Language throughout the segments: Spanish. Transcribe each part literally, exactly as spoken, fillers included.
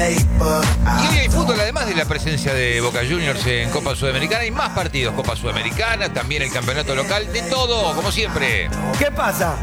Y hoy hay fútbol, además de la presencia de Boca Juniors en Copa Sudamericana. Hay más partidos, Copa Sudamericana, también el campeonato local, de todo, como siempre. ¿Qué pasa?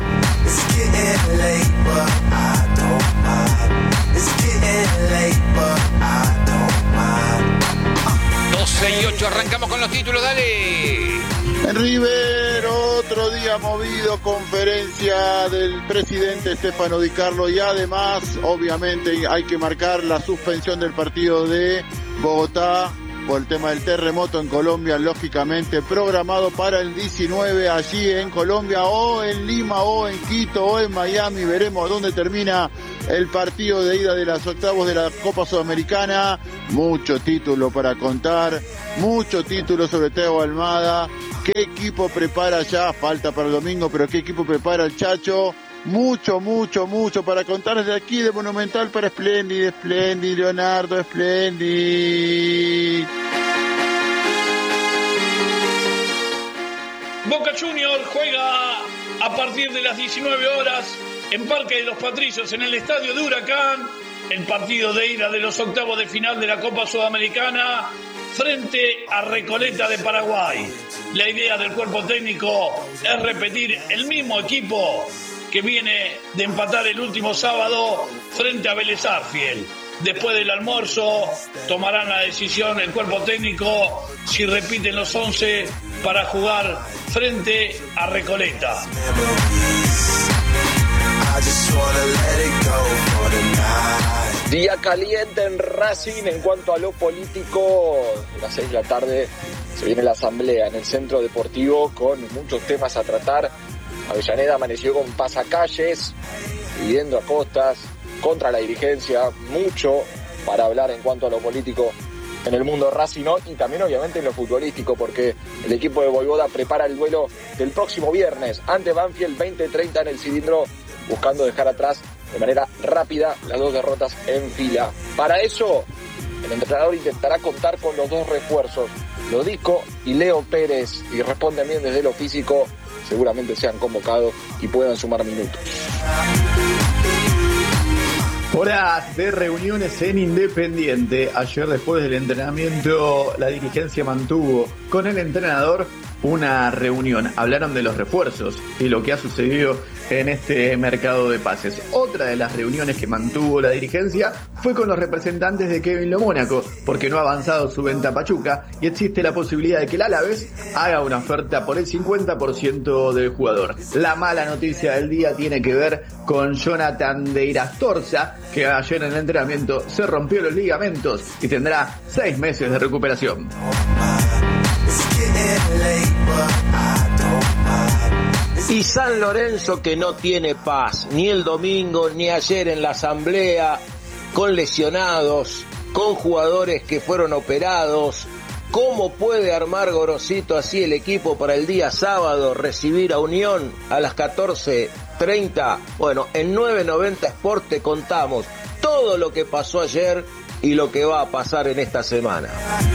doce y ocho, arrancamos con los títulos, dale. En River, otro día movido, conferencia del presidente Stefano Di Carlo y además, obviamente, hay que marcar la suspensión del partido de Bogotá por el tema del terremoto en Colombia, lógicamente programado para el diecinueve allí en Colombia o en Lima o en Quito o en Miami. Veremos dónde termina el partido de ida de las octavos de la Copa Sudamericana. Mucho título para contar, mucho título sobre Thiago Almada. ¿Qué equipo prepara ya? Falta para el domingo, pero ¿qué equipo prepara el Chacho? Mucho, mucho, mucho para contar desde aquí de Monumental para Splendid, Splendid, Leonardo, Splendid. Boca Juniors juega a partir de las diecinueve horas en Parque de los Patricios, en el estadio de Huracán, el partido de ida de los octavos de final de la Copa Sudamericana frente a Recoleta de Paraguay. La idea del cuerpo técnico es repetir el mismo equipo que viene de empatar el último sábado frente a Vélez Sarsfield. Después del almuerzo tomarán la decisión el cuerpo técnico si repiten los once para jugar frente a Recoleta. Día caliente en Racing en cuanto a lo político. A las seis de la tarde se viene la asamblea en el centro deportivo con muchos temas a tratar. Avellaneda amaneció con pasacalles, pidiendo a costas contra la dirigencia, mucho para hablar en cuanto a lo político en el mundo racino y también obviamente en lo futbolístico, porque el equipo de Voivoda prepara el duelo del próximo viernes ante Banfield veinte treinta en el cilindro, buscando dejar atrás de manera rápida las dos derrotas en fila. Para eso, el entrenador intentará contar con los dos refuerzos, Lodico y Leo Pérez, y responden bien desde lo físico, seguramente sean convocados y puedan sumar minutos. Horas de reuniones en Independiente. Ayer, después del entrenamiento, la dirigencia mantuvo con el entrenador una reunión. Hablaron de los refuerzos y lo que ha sucedido en este mercado de pases. Otra de las reuniones que mantuvo la dirigencia fue con los representantes de Kevin Lo Mónaco, porque no ha avanzado su venta a Pachuca y existe la posibilidad de que el Alavés haga una oferta por el cincuenta por ciento del jugador. La mala noticia del día tiene que ver con Jonathan de Irastorza, que ayer en el entrenamiento se rompió los ligamentos y tendrá seis meses de recuperación. Y San Lorenzo, que no tiene paz, ni el domingo, ni ayer en la asamblea, con lesionados, con jugadores que fueron operados. ¿Cómo puede armar Gorosito así el equipo para el día sábado, recibir a Unión a las catorce treinta? Bueno, en nueve noventa Sport te contamos todo lo que pasó ayer y lo que va a pasar en esta semana.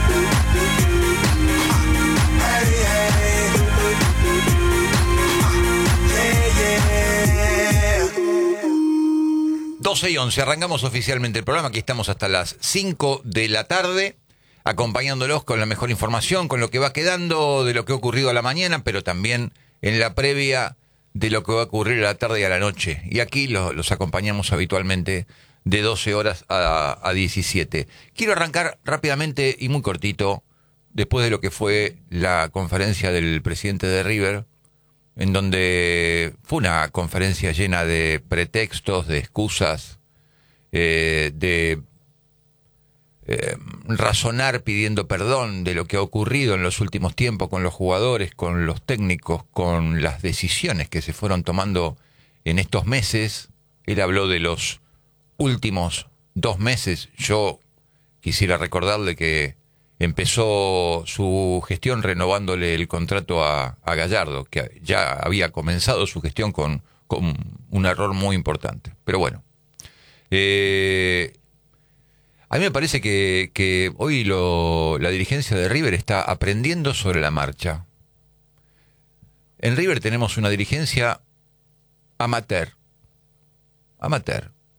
doce y once, arrancamos oficialmente el programa. Aquí estamos hasta las cinco de la tarde, acompañándolos con la mejor información, con lo que va quedando de lo que ha ocurrido a la mañana, pero también en la previa de lo que va a ocurrir a la tarde y a la noche. Y aquí los, los acompañamos habitualmente de doce horas a, a diecisiete. Quiero arrancar rápidamente y muy cortito, después de lo que fue la conferencia del presidente de River, en donde fue una conferencia llena de pretextos, de excusas, eh, de eh, razonar pidiendo perdón de lo que ha ocurrido en los últimos tiempos con los jugadores, con los técnicos, con las decisiones que se fueron tomando en estos meses. Él habló de los últimos dos meses. Yo quisiera recordarle que empezó su gestión renovándole el contrato a, a Gallardo, que ya había comenzado su gestión con, con un error muy importante. Pero bueno, eh, a mí me parece que, que hoy lo, la dirigencia de River está aprendiendo sobre la marcha. En River tenemos una dirigencia amateur, amateur,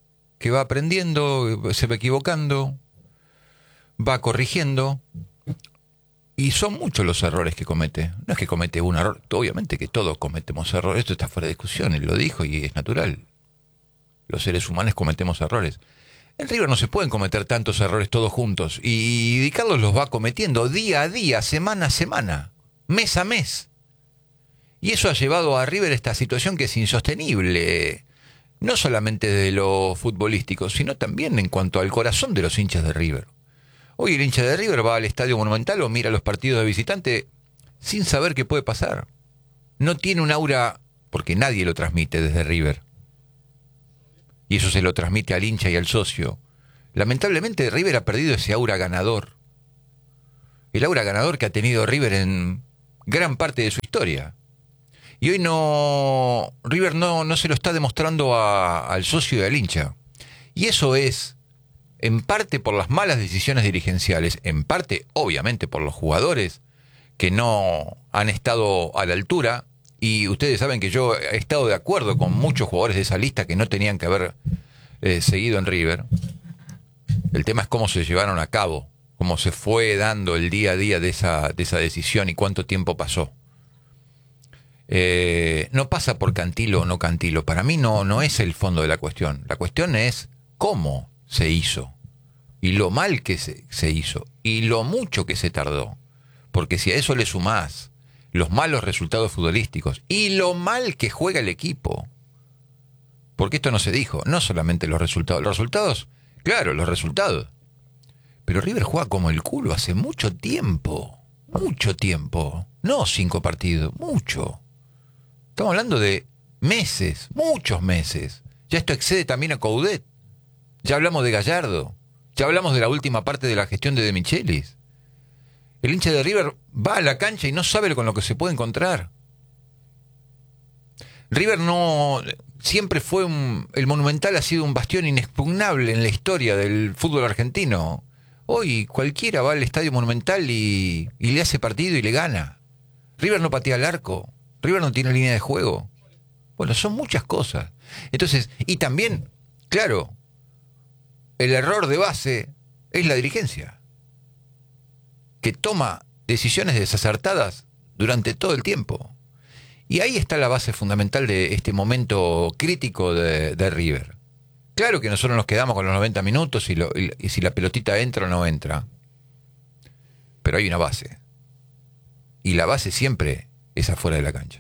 que va aprendiendo, se va equivocando, va corrigiendo, y son muchos los errores que comete. No es que comete un error, obviamente que todos cometemos errores, esto está fuera de discusión, él lo dijo y es natural. Los seres humanos cometemos errores. En River no se pueden cometer tantos errores todos juntos, y Di Carlo los va cometiendo día a día, semana a semana, mes a mes. Y eso ha llevado a River a esta situación que es insostenible, no solamente de lo futbolístico, sino también en cuanto al corazón de los hinchas de River. Hoy el hincha de River va al Estadio Monumental o mira los partidos de visitante sin saber qué puede pasar. No tiene un aura, porque nadie lo transmite desde River. Y eso se lo transmite al hincha y al socio. Lamentablemente River ha perdido ese aura ganador. El aura ganador que ha tenido River en gran parte de su historia. Y hoy no, River no, no se lo está demostrando a, al socio y al hincha. Y eso es en parte por las malas decisiones dirigenciales, en parte, obviamente, por los jugadores que no han estado a la altura. Y ustedes saben que yo he estado de acuerdo con muchos jugadores de esa lista que no tenían que haber eh, seguido en River. El tema es cómo se llevaron a cabo, cómo se fue dando el día a día de esa, de esa decisión y cuánto tiempo pasó. Eh, no pasa por Cantilo o no Cantilo. Para mí no, no es el fondo de la cuestión. La cuestión es cómo se hizo. Y lo mal que se, se hizo. Y lo mucho que se tardó. Porque si a eso le sumás los malos resultados futbolísticos y lo mal que juega el equipo. Porque esto no se dijo. No solamente los resultados. Los resultados, claro, los resultados. Pero River juega como el culo hace mucho tiempo. Mucho tiempo. No cinco partidos. Mucho. Estamos hablando de meses. Muchos meses. Ya esto excede también a Coudet. Ya hablamos de Gallardo. Ya hablamos de la última parte de la gestión de De Michelis. El hincha de River va a la cancha y no sabe con lo que se puede encontrar. River no... Siempre fue un... El Monumental ha sido un bastión inexpugnable en la historia del fútbol argentino. Hoy cualquiera va al Estadio Monumental y, y le hace partido y le gana. River no patea al arco. River no tiene línea de juego. Bueno, son muchas cosas. Entonces, y también, claro... El error de base es la dirigencia, que toma decisiones desacertadas durante todo el tiempo. Y ahí está la base fundamental de este momento crítico de, de River. Claro que nosotros nos quedamos con los noventa minutos y, lo, y, y si la pelotita entra o no entra. Pero hay una base. Y la base siempre es afuera de la cancha.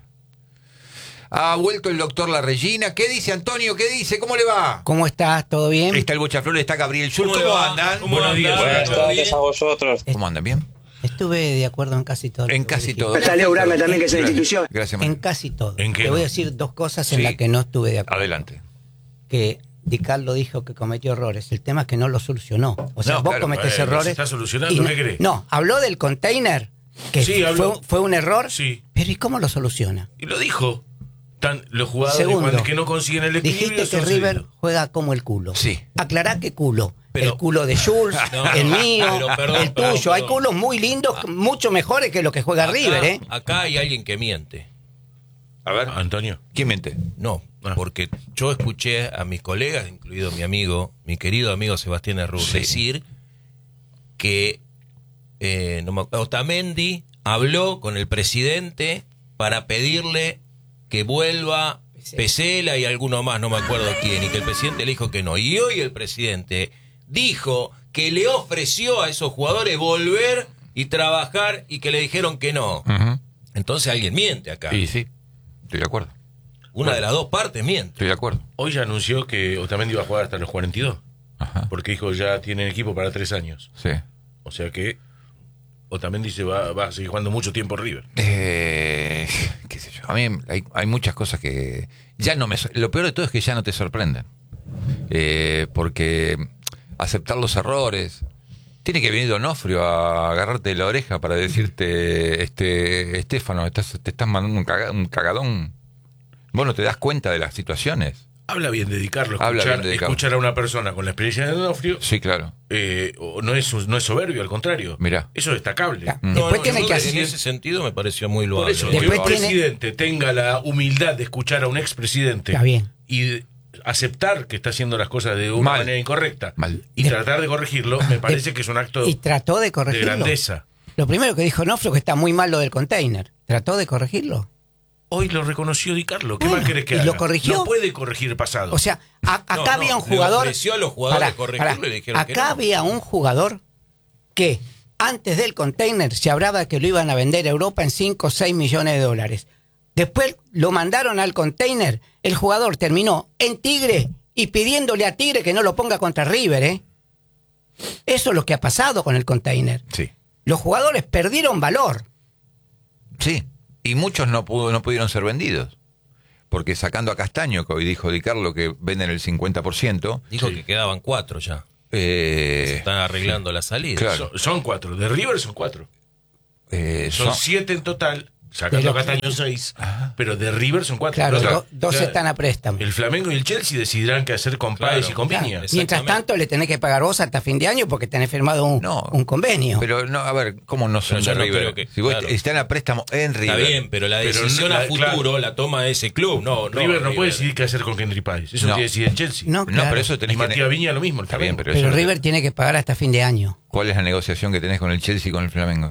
Ha vuelto el doctor La Regina. ¿Qué dice Antonio? ¿Qué dice? ¿Cómo le va? ¿Cómo estás? ¿Todo bien? Está el Bochaflores, está Gabriel Sur. ¿Cómo, ¿Cómo andan? ¿Cómo Buenos días. Buenas tardes a vosotros. ¿Cómo andan? ¿Bien? Estuve de acuerdo en casi todo. En casi todo. Está Leo Uranga también, que es la institución. Gracias, en casi todo. ¿En qué Te no? voy a decir dos cosas en Sí. las que no estuve de acuerdo. Adelante. Que Di Carlo dijo que cometió errores. El tema es que no lo solucionó. O sea, No, vos claro, cometés bueno, errores. ¿se está solucionando? y no, ¿Qué crees? No, habló del container, que Sí, fue, habló. fue un error. Sí. Pero ¿y cómo lo soluciona? Y lo dijo. Tan, los jugadores Segundo, cuando, que no consiguen el equilibrio dijiste que son River cedidos. juega como el culo. Sí. Aclará qué culo. Pero- el culo de Jules, No, el no, mío, pero perdón, el tuyo. perdón, Hay perdón. culos muy lindos, mucho mejores que los que juega Acá- River, ¿eh? Acá hay alguien que miente. A ver, Antonio. ¿quién miente? No, Ah. porque yo escuché a mis colegas, incluido mi amigo, mi querido amigo Sebastián Errur, Sí. decir que eh, no me acuerdo, Otamendi habló con el presidente para pedirle que vuelva Pesela y alguno más, no me acuerdo quién, y que el presidente le dijo que no. Y hoy el presidente dijo que le ofreció a esos jugadores volver y trabajar y que le dijeron que no. Uh-huh. Entonces alguien miente acá. Y sí, estoy de acuerdo. Una de las dos partes miente. Estoy de acuerdo. Hoy ya anunció que Otamendi iba a jugar hasta los cuarenta y dos. Ajá. Porque dijo ya tienen equipo para tres años. Sí. O sea que Otamendi se va, va a seguir jugando mucho tiempo River. Eh, qué sé yo. A mí hay, hay muchas cosas que ya no me... sor- Lo peor de todo es que ya no te sorprenden. Eh, porque aceptar los errores... Tiene que venir Donofrio a agarrarte de la oreja para decirte, este, Estefano, estás, te estás mandando un, caga- un cagadón. Vos no te das cuenta de las situaciones. Habla bien de dedicarlo, Habla escuchar, bien de Di Carlo. escuchar a una persona con la experiencia de Donofrio. Sí, claro. Eh, o- no, es, no es soberbio, al contrario. Mirá. Eso es destacable. Ya. Mm. Después No, no, tiene yo que en hacer... ese sentido me pareció muy Por loable. eso, Después que un tiene- presidente tenga la humildad de escuchar a un expresidente Está bien. y aceptar que está haciendo las cosas de una Mal. manera incorrecta Mal. y tratar de corregirlo, me parece que es un acto Y trató de de corregirlo. grandeza. Lo primero que dijo Noflo que está muy mal lo del container. ¿Trató de corregirlo? Hoy lo reconoció Di Carlo. ¿Qué Bueno, más querés que ¿y haga? lo corrigió? No puede corregir el pasado. O sea, a- acá No, no, había un le jugador... ofreció a los jugadores Pará, corregirlo pará. y le dijeron Acá que no. había un jugador que antes del container se hablaba de que lo iban a vender a Europa en cinco o seis millones de dólares. Después lo mandaron al container. El jugador terminó en Tigre y pidiéndole a Tigre que no lo ponga contra River, ¿eh? Eso es lo que ha pasado con el container. Sí. Los jugadores perdieron valor. Sí. Y muchos no, pudo, no pudieron ser vendidos. Porque sacando a Castaño, que hoy dijo Di Carlo que venden el cincuenta por ciento. Dijo Sí. que quedaban cuatro ya. Eh, Se están arreglando la salida. claro. son, son cuatro. De River son cuatro. eh, Son, son- siete en total, sacando Pero- a Castaño seis. Pero de River son cuatro. Claro, Claro, do- dos claro. están a préstamo. El Flamengo y el Chelsea decidirán qué hacer con Claro, Páez y con claro. Viña. Exactamente. Mientras tanto, le tenés que pagar vos hasta fin de año porque tenés firmado un, No. un convenio. Pero no, a ver, ¿cómo no son Pero yo de no River? creo que- si vos claro. están a préstamo en River. Está bien, pero la Pero decisión no- a la- futuro claro. la toma ese club. No, no River no puede decidir qué hacer con Kendry Páez. Eso No. no. tiene que decidir el Chelsea. No, No, claro. pero eso Y tenés que... Matías Viña lo mismo. El Está bien, Flamengo. pero, Pero eso- River tiene que pagar hasta fin de año. ¿Cuál es la negociación que tenés con el Chelsea y con el Flamengo?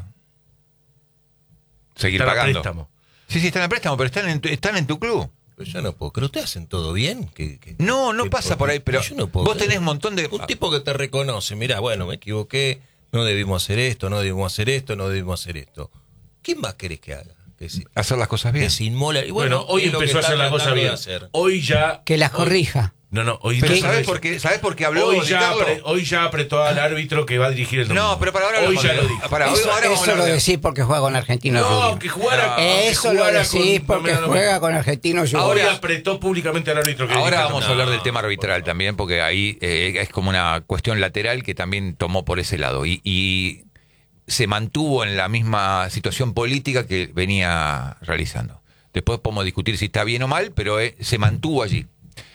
Seguir Están a pagando. préstamo. Sí, sí, están a préstamo, pero están en tu, están en tu club. Pero yo no puedo. ¿Pero ustedes hacen todo bien? ¿Qué- qué- No, no qué- pasa por ahí, pero yo no puedo vos creer. tenés un montón de... Un tipo que te reconoce, mirá, bueno, me equivoqué, no debimos hacer esto, no debimos hacer esto, no debimos hacer esto. ¿Quién más querés que haga? Que se, Hacer las cosas bien. que se inmola. Y Bueno, bueno, hoy es lo que empezó a está hacer la cosa tratando de bien. hacer. Hoy ya. Que las hoy- corrija. No, no, hoy Pero no ¿sabés hizo por eso. qué, ¿sabés por qué habló Hoy Di ya, Carlo? apre- hoy ya apretó al árbitro que va a dirigir el domingo. No, pero para ahora Hoy hablamos ya de- lo dijo. para- Eso, ahora vamos a eso hablar lo de- decís porque juega con Argentino No, Junior. que jugara. que Eso lo jugara decís con- porque no, no, no. juega con Argentino Junior. Hoy Ahora- apretó públicamente al árbitro que Ahora dirige el vamos a domingo. hablar del tema arbitral también, porque ahí eh, es como una cuestión lateral que también tomó por ese lado. Y, y se mantuvo en la misma situación política que venía realizando. Después podemos discutir si está bien o mal, pero eh, se mantuvo allí.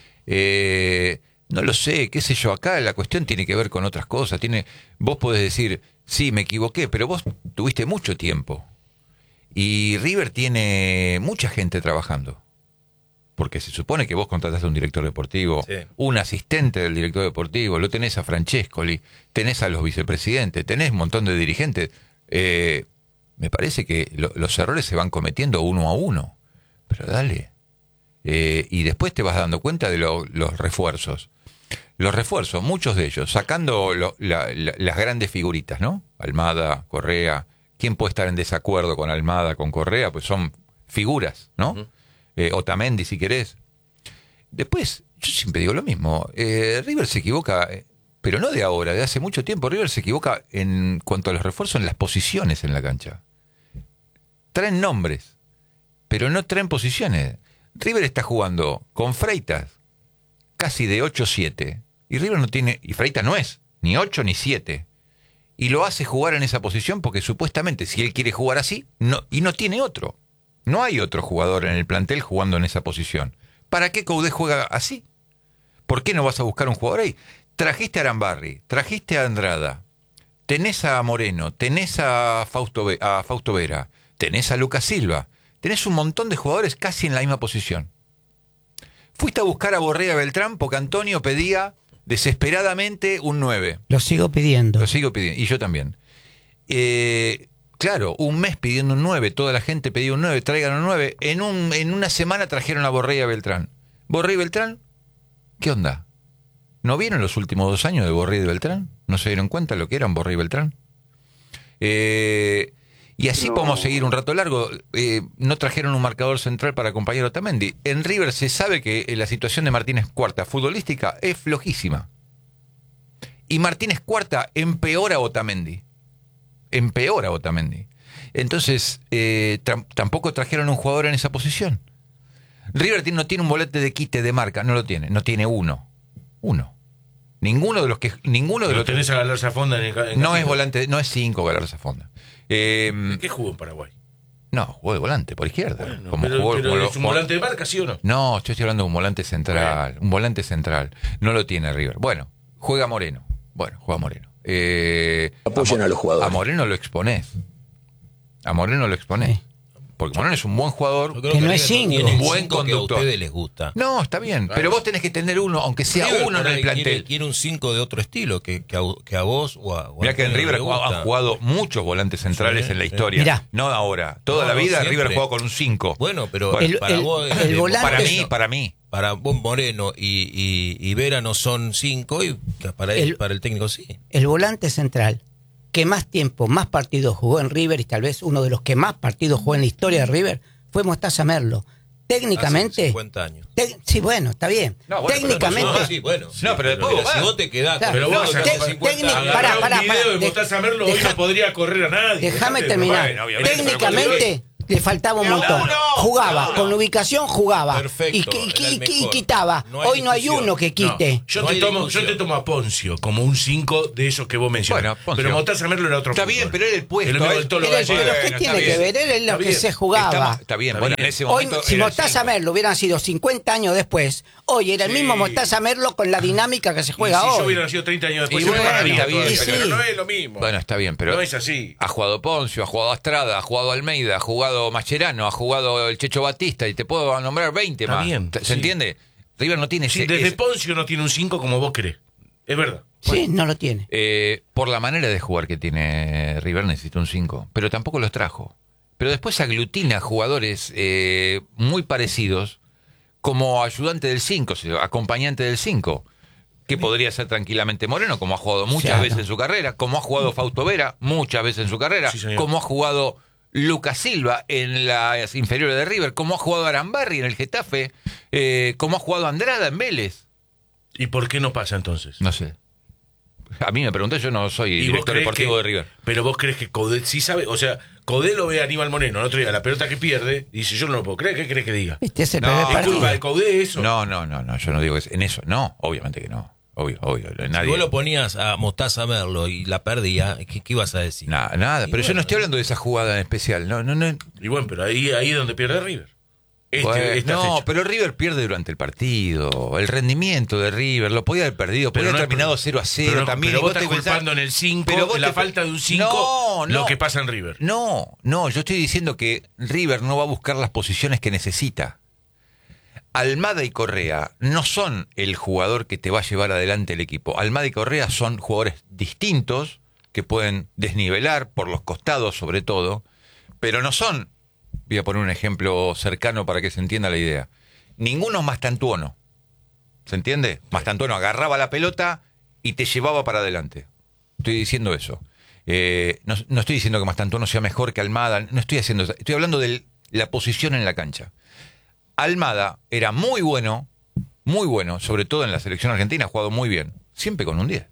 Eh, no lo sé, qué sé yo, acá la cuestión tiene que ver con otras cosas. Tiene, vos podés decir, sí, me equivoqué, pero vos tuviste mucho tiempo. Y River tiene mucha gente trabajando. Porque se supone que vos contrataste a un director deportivo, Sí. un asistente del director deportivo, lo tenés a Francescoli, tenés a los vicepresidentes, tenés un montón de dirigentes. Eh, me parece que lo- los errores se van cometiendo uno a uno. Pero dale. Eh, y después te vas dando cuenta de lo- los refuerzos. Los refuerzos, muchos de ellos, sacando lo- la- la- las grandes figuritas, ¿no? Almada, Correa. ¿Quién puede estar en desacuerdo con Almada, con Correa? Pues son figuras, ¿no? Ujú. Eh, Otamendi, si querés. Después, yo siempre digo lo mismo. Eh, River se equivoca, eh, pero no de ahora, de hace mucho tiempo. River se equivoca en cuanto a los refuerzos en las posiciones en la cancha. Traen nombres, pero no traen posiciones. River está jugando con Freitas, casi de ocho siete. Y River no tiene, y Freitas no es, ni ocho ni siete. Y lo hace jugar en esa posición porque supuestamente si él quiere jugar así, no, y no tiene otro. No hay otro jugador en el plantel jugando en esa posición. ¿Para qué Coudet juega así? ¿Por qué no vas a buscar un jugador ahí? Trajiste a Arambarri, trajiste a Andrada, tenés a Moreno, tenés a Fausto, Ve- a Fausto Vera, tenés a Lucas Silva, tenés un montón de jugadores casi en la misma posición. Fuiste a buscar a Borrega Beltrán porque Antonio pedía desesperadamente un nueve. Lo sigo pidiendo. Lo sigo pidiendo, y yo también. Eh, claro, un mes pidiendo un nueve, toda la gente pedía un nueve, traigan un nueve. En, un, en una semana trajeron a Borrega Beltrán. Borrega Beltrán, ¿qué onda? ¿No vieron los últimos dos años de Borrega y Beltrán? ¿No se dieron cuenta lo que eran Borrega y Beltrán? Eh, y así No. podemos seguir un rato largo. Eh, no trajeron un marcador central para acompañar a Otamendi. En River se sabe que la situación de Martínez Cuarta futbolística es flojísima. Y Martínez Cuarta empeora a Otamendi. Empeora a Otamendi. Entonces, eh, tra- tampoco trajeron un jugador en esa posición. River tiene- no tiene un volante de quite de marca, no lo tiene. No tiene uno. Uno. Ninguno de los que. Ninguno de Lo los tenés a Galarza Fonda en el ca- en No es Casillas. volante, no es cinco Galarza Fonda. Eh, ¿Qué jugó en Paraguay? no, jugó de volante, por izquierda. Bueno, como pero, jugó- pero como lo- ¿es un volante de marca, sí o no? No, yo estoy hablando de un volante central. Un volante central. No lo tiene River. Bueno, juega Moreno. Bueno, juega Moreno. Eh, Apoyen Mo- a los jugadores. A Moreno lo exponés. A Moreno lo exponés. Sí. porque Moreno es un buen jugador, Yo creo Que no River es cinco. tiene el Buen cinco que conductor. a ustedes les gusta. No, está bien, Claro. pero vos tenés que tener uno, aunque sea River uno en por el ahí plantel. Quiere, quiere un cinco de otro estilo que, que, a, que a vos o a, o a Mirá que en Antonio River le ha jugado- gusta. han jugado muchos volantes centrales Sí, en la sí. historia. Mirá. No ahora. Toda No, la no, vida siempre. River jugó con un cinco. Bueno, pero Bueno, El- para el- vos... el eh, volante- para Moreno- mí, para mí. Para vos Moreno y, y, y Vera no son cinco y para él, El- para el técnico sí. El volante central que más tiempo, más partidos jugó en River y tal vez uno de los que más partidos jugó en la historia de River fue Mostaza Merlo. Técnicamente... Hace cincuenta años. te- sí, bueno, está bien. No, bueno, Técnicamente... No, sí, bueno. sí, No, pero después mira, vos si vas. vos te quedás Claro, con Pero el vos juego sacás de te- cincuenta técnic- años, pará, Agarrá pará, un video pará. de De- Mostaza Merlo, hoy deja- no podría correr a nadie. Déjame Dejate de terminar. bueno, obviamente, Técnicamente le faltaba un Pero montón. uno, Jugaba, uno. con ubicación jugaba. Perfecto, y, qui- era qui- el qui- mejor. quitaba. No hay Hoy no hay discusión. uno que No, quite. yo, No te hay tomo, yo discusión. te tomo a Poncio como un cinco de esos que vos mencionás. Bueno, Poncio. Pero Mostaza Merlo era otro Está fútbol. bien, pero era el puesto, Es lo mismo él- del Tolo Era el- Gallego. pero ¿qué bueno, tiene está que bien. ver? Era lo Está que bien. se jugaba. Estamos- está bien, Está bueno, bien. en ese Hoy, momento si era el Mostaza cinco. Merlo hubieran sido cincuenta años después, hoy era el Sí. mismo Mostaza Merlo con la dinámica que se Y juega si yo hoy. hubiera nacido treinta años después, Y se me bueno, pararía está todavía, bien, pero sí. no es lo mismo. Bueno, está bien, pero No es así. ha jugado Poncio, ha jugado Astrada, ha jugado Almeida, ha jugado Mascherano, ha jugado el Checho Batista y te puedo nombrar veinte Está más. bien, ¿Se sí. entiende? River no tiene Sí, ese- desde ese- Poncio no tiene un cinco como vos querés. Es verdad. Sí, no lo tiene. eh, por la manera de jugar que tiene River necesita un cinco, pero tampoco los trajo. Pero después aglutina jugadores eh, muy parecidos como ayudante del cinco, acompañante del cinco, que podría ser tranquilamente Moreno, como ha jugado muchas Claro. veces en su carrera, como ha jugado Fausto Vera muchas veces en su carrera, Sí, señor. como ha jugado Lucas Silva en las inferiores de River, como ha jugado Arambarri en el Getafe, eh, como ha jugado Andrada en Vélez. ¿Y por qué no pasa entonces? No sé. A mí me pregunté, yo no soy ¿Y vos director creés deportivo que- de River. Pero vos crees que Coudet sí sabe, o sea, Coudet lo ve a Aníbal Moreno el otro día, la pelota que pierde, y dice, yo no lo puedo creer, ¿qué crees que diga? Este es el No, primer es ¿Es partido. culpa de Coudet eso? No, no, no, no, yo no digo que en eso. No, obviamente que no. Obvio, obvio. Si Nadie. vos lo ponías a Mostaza Merlo y la perdía, ¿qué, qué ibas a decir? Nada, nada. Y Pero yo bueno. no estoy hablando de esa jugada en especial. No, no, no. Y bueno, pero ahí, ahí es donde pierde River. Este, Bueno, esta no, fecha. pero River pierde durante el partido. El rendimiento de River lo podía haber perdido. Pero Podía no haber es- terminado cero a cero pero no- también. pero y vos te estás pensás- culpando en el cinco, pero vos en la te- falta de un cinco, No, lo no. que pasa en River. No, no, yo estoy diciendo que River no va a buscar las posiciones que necesita. Almada y Correa no son el jugador que te va a llevar adelante el equipo. Almada y Correa son jugadores distintos que pueden desnivelar por los costados sobre todo, pero no son, voy a poner un ejemplo cercano para que se entienda la idea, ninguno Mastantuono. ¿Se entiende? Mastantuono agarraba la pelota y te llevaba para adelante. Estoy diciendo eso. Eh, no, no estoy diciendo que Mastantuono sea mejor que Almada, no estoy haciendo eso. Estoy hablando de la posición en la cancha. Almada era muy bueno, muy bueno, sobre todo en la selección argentina, ha jugado muy bien, siempre con un diez.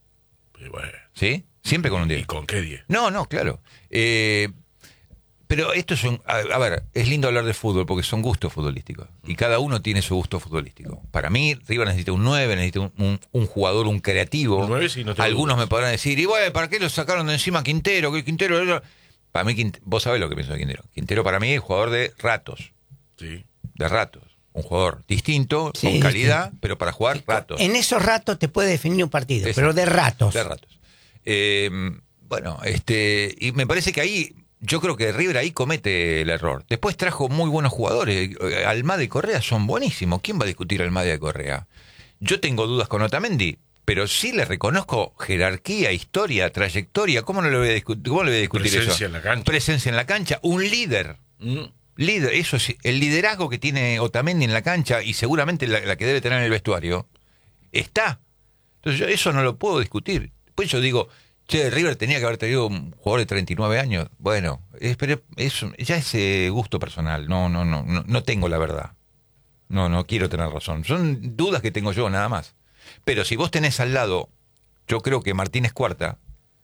Y bueno, ¿Sí? Siempre con un ¿y diez. con qué diez? No, no, claro. Eh, pero esto es un... A, a ver, es lindo hablar de fútbol porque son gustos futbolísticos. Y cada uno tiene su gusto futbolístico. Para mí, River necesita un nueve, necesita un, un, un jugador, un creativo. Un nueve, sí, no tengo Algunos dudas. me podrán decir, y bueno, ¿para qué lo sacaron de encima a Quintero? Que Quintero... era-". Para mí, Quint- vos sabés lo que pienso de Quintero. Quintero para mí es jugador de ratos. Sí. De ratos. Un jugador distinto, Sí, con calidad, pero para jugar ratos. En esos ratos te puede definir un partido, Exacto. pero de ratos. De ratos. Eh, bueno, este, y me parece que ahí, yo creo que River ahí comete el error. Después trajo muy buenos jugadores. Almada y Correa son buenísimos. ¿Quién va a discutir a Almada y Correa? Yo tengo dudas con Otamendi, pero sí le reconozco jerarquía, historia, trayectoria. ¿Cómo no le voy a discutir, cómo le voy a discutir eso? Presencia en la cancha. Presencia en la cancha. Un líder. Mm. Líder, eso sí, el liderazgo que tiene Otamendi en la cancha y seguramente la, la que debe tener en el vestuario, está. Entonces yo eso no lo puedo discutir. Después yo digo, che, River tenía que haber tenido un jugador de treinta y nueve años. Bueno, es, pero es, ya es eh, gusto personal. No, no, no, no, no tengo la verdad. No, no quiero tener razón. Son dudas que tengo yo, nada más. Pero si vos tenés al lado, yo creo que Martínez Cuarta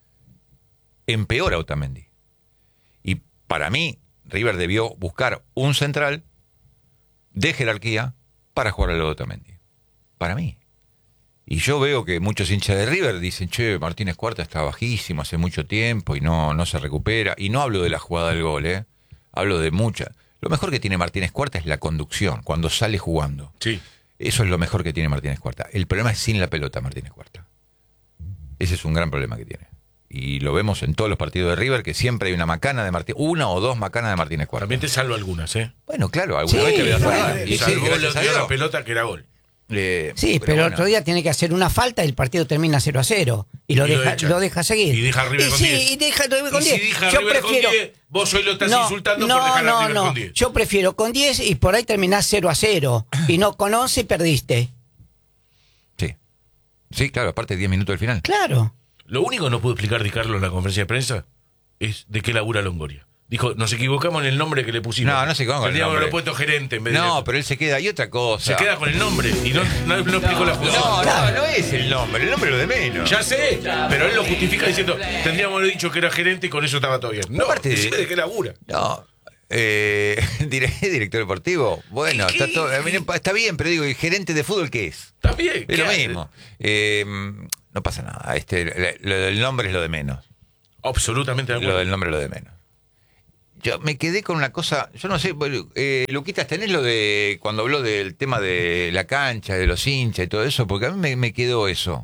empeora a Otamendi. Y para mí, River debió buscar un central de jerarquía para jugar al lado de Otamendi. Para mí. Y yo veo que muchos hinchas de River dicen, che, Martínez Cuarta está bajísimo hace mucho tiempo y no, no se recupera. Y no hablo de la jugada del gol, ¿eh? Hablo de mucha. Lo mejor que tiene Martínez Cuarta es la conducción, cuando sale jugando. Sí. Eso es lo mejor que tiene Martínez Cuarta. El problema es sin la pelota, Martínez Cuarta. Ese es un gran problema que tiene. Y lo vemos en todos los partidos de River, que siempre hay una macana de Martínez, una o dos macanas de Martínez Cuarta. También te salvo algunas, ¿eh? Bueno, claro, alguna Sí, vez te voy a bueno, salvar. Y Y salvó sí, la, gracias a dio la Dios. pelota que era gol. Eh, Sí, pero, bueno. otro día tiene que hacer una falta y el partido termina cero a cero. Y lo, Y lo deja, echa. lo deja seguir. Y deja a River Y con sí, diez. y deja a River con Y si diez. deja a Yo River prefiero. con diez, vos hoy lo estás No, insultando no, por dejar a no, River no. con diez. Yo prefiero con diez y por ahí terminás cero a cero. Y no con once y perdiste. Sí. Sí, claro, aparte diez minutos del final. Claro. Lo único que no pudo explicar Di Carlo en la conferencia de prensa es de qué labura Longoria. Dijo, nos equivocamos en el nombre que le pusimos. No, no se equivocan con el Tendríamos nombre. haberlo puesto gerente en vez de... No, eso. pero él se queda. Y otra cosa. Se queda con el nombre y no, no, no explicó la jugada. No, no, no es el nombre. El nombre es lo de menos. Ya sé, pero él lo justifica diciendo, tendríamos dicho que era gerente y con eso estaba todo bien. No, Aparte de- decime de qué labura. No. Eh, dire- director deportivo. Bueno, ¿Qué? está, todo, a mí no- está bien, pero digo, ¿y gerente de fútbol qué es? También. Es lo mismo. Eh, no pasa nada. Este, lo del nombre es lo de menos. Absolutamente de acuerdo. Lo del nombre es lo de menos. Yo me quedé con una cosa, yo no sé, bueno, eh, Luquitas, ¿tenés lo de cuando habló del tema de la cancha, de los hinchas y todo eso? Porque a mí me, me quedó eso.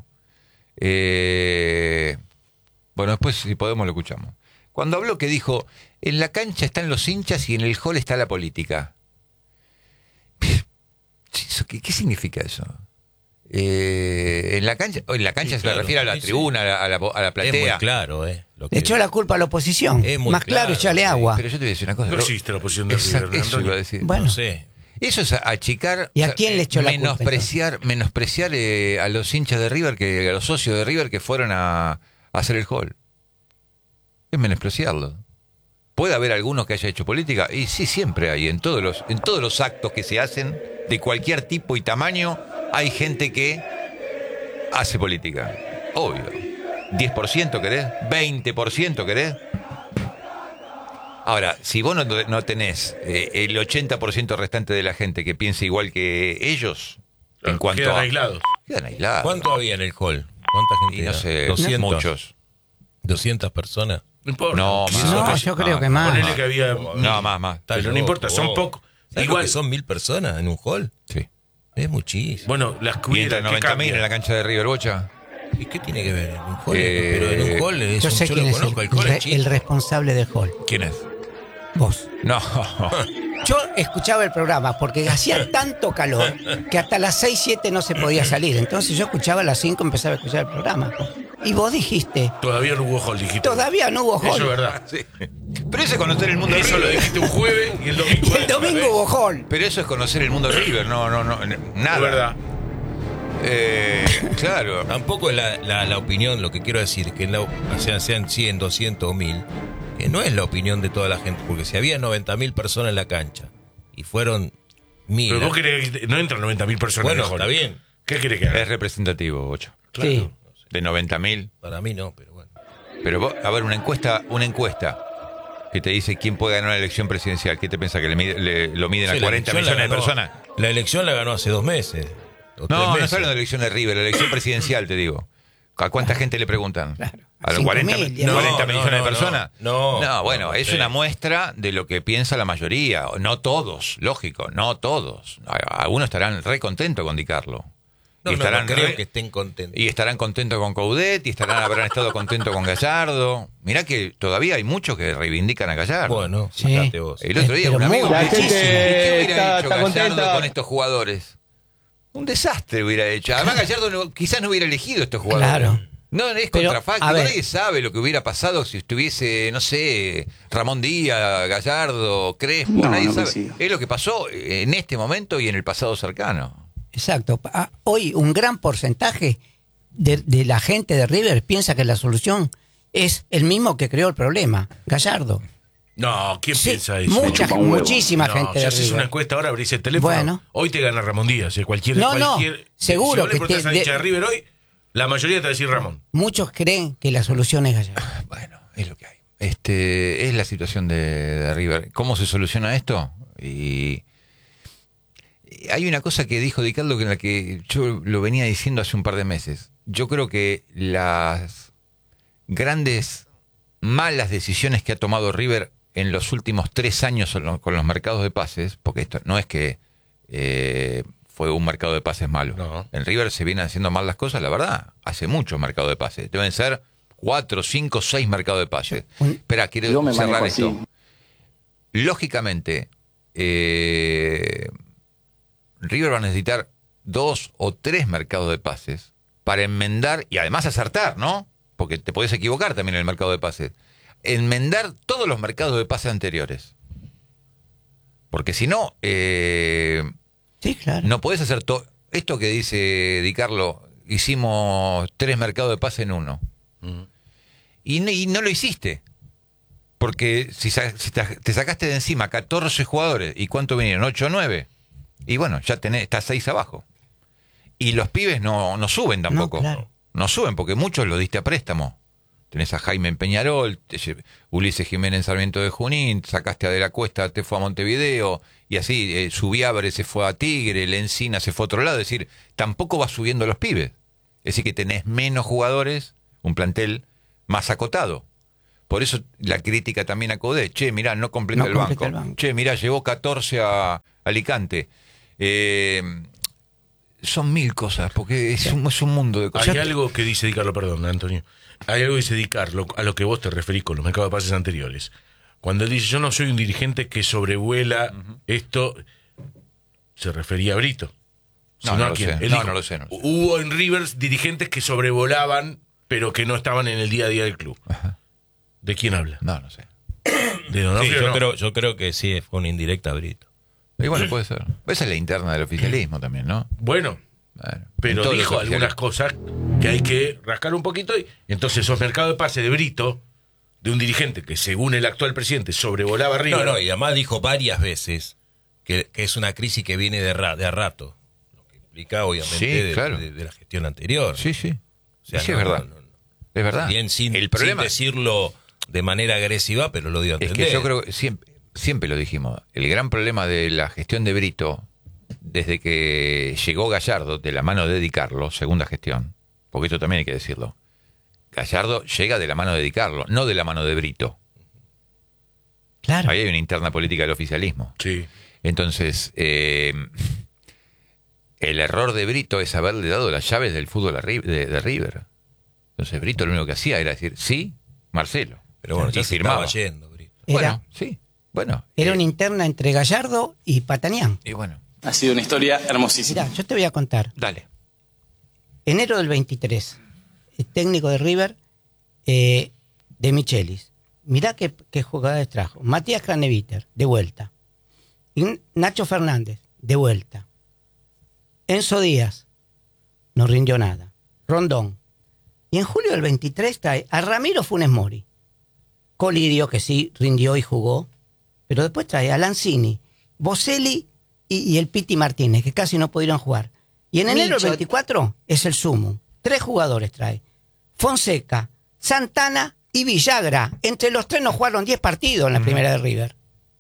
Eh, bueno, después si podemos lo escuchamos. Cuando habló que dijo, en la cancha están los hinchas y en el hall está la política. ¿Qué, qué significa eso? Eh, en la cancha, en la cancha Sí, se claro, le refiere a la sí, sí. tribuna, a la, a la, a la Es platea. muy claro, ¿eh? Lo Le echó la culpa a la oposición. Es muy Más claro, claro, echarle sí, agua. Pero yo te voy a decir una cosa. No Ro- existe la oposición de Exacto, River, eso Antonio. iba a decir. Bueno. No sé. Eso es achicar. ¿Y a o sea, quién le echó la culpa, menospreciar, menospreciar eh, a los hinchas de River, que a los socios de River que fueron a, a hacer el hall. Es menospreciarlo. ¿Puede haber algunos que haya hecho política? Y sí, siempre hay. En todos los, en todos los actos que se hacen, de cualquier tipo y tamaño, hay gente que hace política. Obvio. diez por ciento querés, veinte por ciento querés. Ahora, si vos no, no tenés eh, el ochenta por ciento restante de la gente que piensa igual que ellos, Claro, en cuanto quedan a... aislados. Quedan aislados. ¿Cuánto había en el hall? ¿Cuánta gente? Y no era? sé, doscientos. muchos. doscientas personas. No importa. No, más. No, Otros- yo creo no, que más. Ponele que había... No, más, más. Pero no loco, importa, son vos. pocos. ¿Sabés Igual, lo que son mil personas en un hall? Sí. Es muchísimo. bueno, las que Y entre hubieran, ¿qué noventa mil cambia? en la cancha de River Bocha. ¿Y qué tiene que ver en un hall? Eh, Pero en un hall es Yo un, sé yo quién lo es el, conozco, el hall re- es chico. el responsable del hall. ¿Quién es? Vos. No. Yo escuchaba el programa porque hacía tanto calor que hasta las seis, siete no se podía salir. Entonces yo escuchaba a las cinco, empezaba a escuchar el programa. Y vos dijiste, Todavía no hubo hall, dijiste. todavía no hubo Eso es hall. verdad. Sí. Pero eso es conocer el mundo de Eso lo River. dijiste un jueves y el domingo... Y el domingo hubo hall. Pero eso es conocer el mundo de River. No, no, no. Nada. Es verdad. Eh, claro. Tampoco es la, la, la opinión, lo que quiero decir, que la, o sea, sean cien, doscientos o mil, que no es la opinión de toda la gente, porque si había noventa mil personas en la cancha y fueron mil. Pero vos querés que no entran noventa mil personas Bueno, en el hall. está bien. ¿Qué querés que haga? Es representativo, Bocha. Claro. Sí. De noventa mil. Para mí no, pero bueno. Pero vos, a ver, una encuesta, una encuesta que te dice quién puede ganar una elección presidencial. ¿Qué te piensas? ¿Que le, mide- le- lo miden Sí, a la cuarenta elección millones de la ganó- personas? La elección la ganó hace dos meses. o tres No, no meses. estoy hablando de la elección de River, la elección presidencial, te digo. ¿A cuánta gente le preguntan? Claro. ¿A los Cinco cuarenta, mil, mi- diez. cuarenta No, millones no, de no, personas? no. No, bueno, No, es sí. una muestra de lo que piensa la mayoría. No todos, lógico, no todos. A- Algunos estarán re contentos con Di Carlo. No, y no, estarán no creo re- que estén contentos. Y estarán contentos con Coudet, y estarán, habrán estado contentos con Gallardo. Mirá que todavía hay muchos que reivindican a Gallardo. Bueno, Sí. fíjate vos. El otro día Pero un amigo muy me dice, muchísimo. "¿Y qué hubiera Está- hecho está Gallardo contenta. con estos jugadores? Un desastre hubiera hecho. Además Gallardo no- quizás no hubiera elegido estos jugadores. Claro. No, es Pero, contrafáctico. a ver. Nadie sabe lo que hubiera pasado si estuviese, no sé, Ramón Díaz, Gallardo, Crespo. No, Nadie no sabe. coincido. Es lo que pasó en este momento y en el pasado cercano. Exacto. Ah, Hoy un gran porcentaje de, de la gente de River piensa que la solución es el mismo que creó el problema, Gallardo. No, ¿quién Sí, piensa eso? mucha, Chupa un huevo. muchísima No, gente si de haces una River. encuesta ahora, abrís el teléfono. Bueno. Hoy te gana Ramón Díaz. eh, Cualquier, No, no, cualquier, seguro Si vos le que preguntás te- a hincha de de- River hoy, la mayoría te va a decir Ramón. Muchos creen que la solución es Gallardo. Bueno, es lo que hay. Este, es la situación de, de River. ¿Cómo se soluciona esto? Y y hay una cosa que dijo Di Carlo que en la que yo lo venía diciendo hace un par de meses. Yo creo que las grandes malas decisiones que ha tomado River en los últimos tres años con los- con los mercados de pases, porque esto no es que eh, fue un mercado de pases malo. No. En River se vienen haciendo mal las cosas, la verdad. Hace mucho mercado de pases. Deben ser cuatro, cinco, seis mercados de pases. Espera, quiero Yo me cerrar manejo esto. así. Lógicamente, eh, River va a necesitar dos o tres mercados de pases para enmendar y además acertar, ¿no? Porque te podés equivocar también en el mercado de pases. Enmendar todos los mercados de pases anteriores. Porque si no, eh, sí, claro. no podés hacer todo. Esto que dice Di Carlo, hicimos tres mercados de pase en uno. Uh-huh. Y, no, y no lo hiciste. Porque si, si te sacaste de encima catorce jugadores, ¿y cuánto vinieron? ¿ocho o nueve? Y bueno, ya tenés, estás seis abajo. Y los pibes no, no suben tampoco. No, claro. no suben porque muchos los diste a préstamo. Tenés a Jaime en Peñarol, Ulises Jiménez en Sarmiento de Junín, sacaste a De la Cuesta, te fue a Montevideo, y así, eh, Subiabre se fue a Tigre, Lencina se fue a otro lado. Es decir, tampoco vas subiendo los pibes. Es decir, que tenés menos jugadores, un plantel más acotado. Por eso la crítica también a Codé. Che, mirá, no completa, no el, completa banco. el banco. Che, mirá, llevó catorce a Alicante. Eh, son mil cosas, porque es un, es un mundo de cosas. Hay algo que dice Di Carlo, perdón, Antonio. Hay algo que dice Di Carlo, a lo que vos te referís con los mercados de pases anteriores. Cuando él dice, yo no soy un dirigente que sobrevuela uh-huh. esto, se refería a Brito. No, no, no, lo sé. no, dijo, no lo sé. No lo sé. Hubo en Rivers dirigentes que sobrevolaban, pero que no estaban en el día a día del club. Ajá. ¿De quién habla? No, no sé. ¿De Donofrio? Sí, yo, no? creo, yo creo que sí, fue una indirecta a Brito. Y bueno, puede ser. Esa es la interna del oficialismo también, ¿no? Bueno, bueno pero dijo algunas cosas que hay que rascar un poquito. Y entonces esos mercados de pase de Brito, de un dirigente que según el actual presidente sobrevolaba arriba. No, no, y además dijo varias veces que, que es una crisis que viene de, ra, de a rato. Lo que implica obviamente sí, de, claro. de, de la gestión anterior. Sí, sí. O sea, sí, no, es verdad. No, no, no. Es verdad. Bien sin, el problema, sin decirlo de manera agresiva, pero lo dio a entender. Es que yo creo que siempre, siempre lo dijimos. El gran problema de la gestión de Brito, desde que llegó Gallardo, de la mano de Di Carlo, segunda gestión, porque esto también hay que decirlo. Gallardo llega de la mano de Di Carlo, no de la mano de Brito. Claro. Ahí hay una interna política del oficialismo. Sí. Entonces, eh, el error de Brito es haberle dado las llaves del fútbol a River, de, de River. Entonces Brito lo único que hacía era decir, sí, Marcelo. Pero bueno, y ya firmaba. Se estaba yendo, Brito. Era, bueno, sí, bueno. Era eh, una interna entre Gallardo y Patanián. Y bueno. Ha sido una historia hermosísima. Mirá, yo te voy a contar. Dale. Enero del veintitrés, el técnico de River, eh, de Michelis. Mirá qué, qué jugadores trajo. Matías Craneviter, de vuelta. Y Nacho Fernández, de vuelta. Enzo Díaz, no rindió nada. Rondón. Y en julio del veintitrés trae a Ramiro Funes Mori. Colidio, que sí rindió y jugó. Pero después trae a Lanzini, Boselli y, y el Piti Martínez, que casi no pudieron jugar. Y en enero del veinticuatro es el sumo. Tres jugadores trae. Fonseca, Santana y Villagra. Entre los tres nos jugaron diez partidos en la uh-huh. primera de River.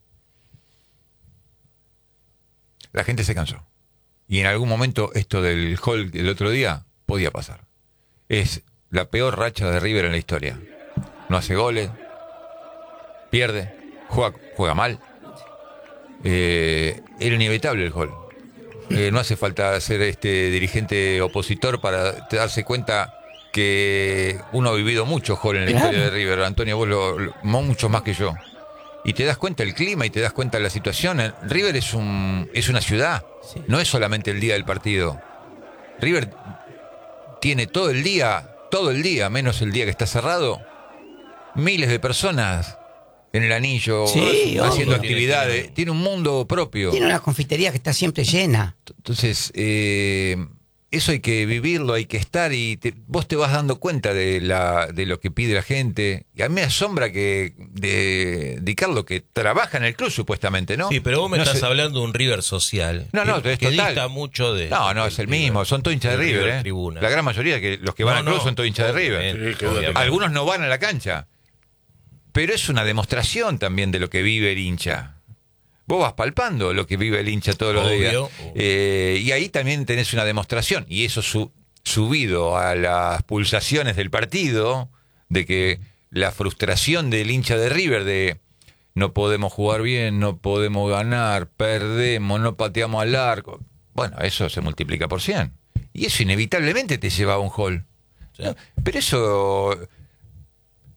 La gente se cansó. Y en algún momento esto del gol del otro día podía pasar. Es la peor racha de River en la historia. No hace goles, pierde, juega, juega mal. Eh, era inevitable el gol. Eh, no hace falta ser este dirigente opositor para darse cuenta que uno ha vivido muchos goles en la claro. historia de River. Antonio, vos lo, lo, mucho más que yo. Y te das cuenta del clima y te das cuenta de la situación. River es un es una ciudad, sí. No es solamente el día del partido. River tiene todo el día, todo el día, menos el día que está cerrado, miles de personas en el anillo, sí, haciendo obvio. actividades. Tiene, tiene, tiene un mundo propio. Tiene una confitería que está siempre llena. Entonces, eh, eso hay que vivirlo, hay que estar y te, vos te vas dando cuenta de la de lo que pide la gente. Y a mí me asombra que de, de Carlos, que trabaja en el club supuestamente, ¿no? Sí, pero vos me no estás sé. hablando de un River social. No, no, que, es que total. dista mucho de... No, no, es el River, mismo, son todos hinchas de River, River ¿eh? Tribuna. La gran mayoría que los que van No, al club no, son todos hinchas de River. obviamente, obviamente. Algunos no van a la cancha. Pero es una demostración también de lo que vive el hincha. Vos vas palpando lo que vive el hincha todos los Obvio, días. obvio. Eh, y ahí también tenés una demostración. Y eso su, subido a las pulsaciones del partido, de que la frustración del hincha de River, de no podemos jugar bien, no podemos ganar, perdemos, no pateamos al arco. Bueno, eso se multiplica por cien. Y eso inevitablemente te lleva a un gol. Sí. No, pero eso...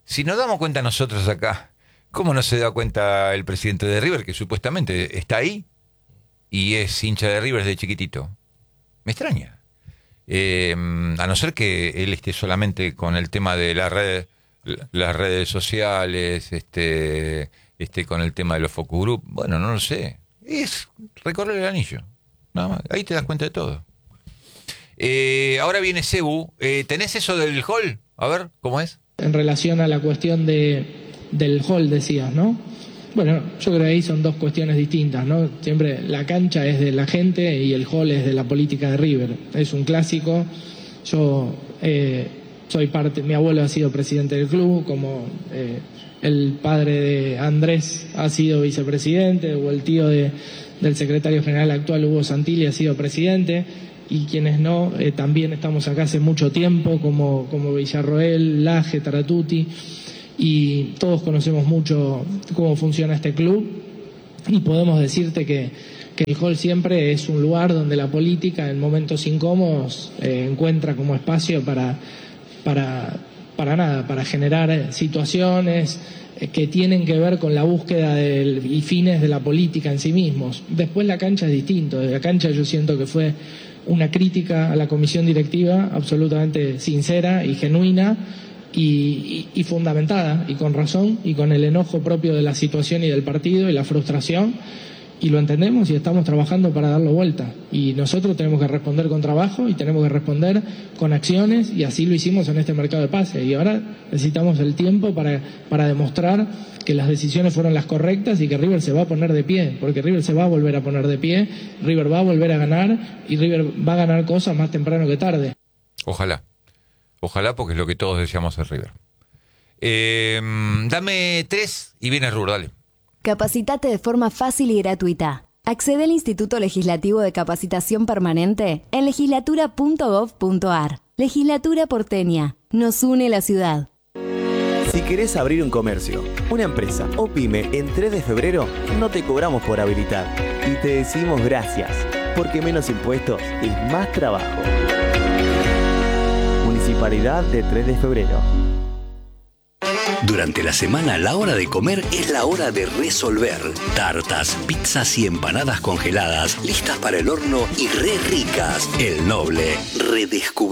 si nos damos cuenta nosotros acá, ¿cómo no se da cuenta el presidente de River, que supuestamente está ahí y es hincha de River desde chiquitito? Me extraña. Eh, a no ser que él esté solamente con el tema de la red, las redes sociales, este, este, con el tema de los focus group. Bueno, no lo sé. Es recorrer el anillo. Nada más. Ahí te das cuenta de todo. Eh, ahora viene Cebu. Eh, ¿Tenés eso del hall? A ver, ¿cómo es? En relación a la cuestión de, del hall, decías, ¿no? Bueno, yo creo que ahí son dos cuestiones distintas, ¿no? Siempre la cancha es de la gente y el hall es de la política de River. Es un clásico. Yo eh, soy parte, mi abuelo ha sido presidente del club, como eh, el padre de Andrés ha sido vicepresidente, o el tío de, del secretario general actual, Hugo Santilli, ha sido presidente. Y quienes no, eh, también estamos acá hace mucho tiempo, como, como Villarroel, Laje, Taratuti, y todos conocemos mucho cómo funciona este club, y podemos decirte que, que el hall siempre es un lugar donde la política en momentos incómodos eh, encuentra como espacio para, para, para nada, para generar situaciones eh, que tienen que ver con la búsqueda del, y fines de la política en sí mismos. Después la cancha es distinto, la cancha yo siento que fue una crítica a la comisión directiva absolutamente sincera y genuina y, y, y fundamentada, y con razón, y con el enojo propio de la situación y del partido y la frustración, y lo entendemos y estamos trabajando para darlo vuelta. Y nosotros tenemos que responder con trabajo y tenemos que responder con acciones, y así lo hicimos en este mercado de pases. Y ahora necesitamos el tiempo para, para demostrar que las decisiones fueron las correctas y que River se va a poner de pie, porque River se va a volver a poner de pie, River va a volver a ganar, y River va a ganar cosas más temprano que tarde. Ojalá, ojalá, porque es lo que todos deseamos en River. Eh, dame tres y viene Rur, dale. Capacitate de forma fácil y gratuita. Accede al Instituto Legislativo de Capacitación Permanente en legislatura punto gov punto ar. Legislatura porteña. Nos une la ciudad. Si querés abrir un comercio, una empresa o pyme en tres de febrero, no te cobramos por habilitar. Y te decimos gracias, porque menos impuestos es más trabajo. Municipalidad de tres de febrero. Durante la semana, la hora de comer es la hora de resolver. Tartas, pizzas y empanadas congeladas, listas para el horno y re ricas. El Noble, redescubre.